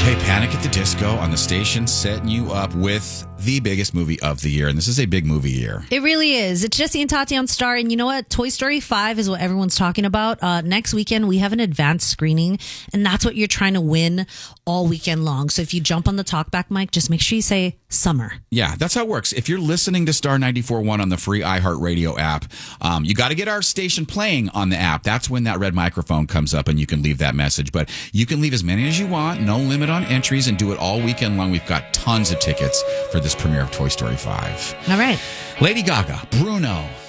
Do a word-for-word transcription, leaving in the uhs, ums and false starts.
Hey, Panic at the Disco on the station, setting you up with the biggest movie of the year. And this is a big movie year. It really is. It's Jesse and Tati on Star. And you know what? Toy Story five is what everyone's talking about. Uh, next weekend, we have an advanced screening. And that's what you're trying to win all weekend long. So if you jump on the talkback mic, just make sure you say summer. Yeah, that's how it works. If you're listening to Star ninety-four point one on the free iHeartRadio app, um, you got to get our station playing on the app. That's when that red microphone comes up and you can leave that message. But you can leave as many as you want. No limit on entries, and do it all weekend long. We've got tons of tickets for this premiere of Toy Story five. All right. Lady Gaga, Bruno.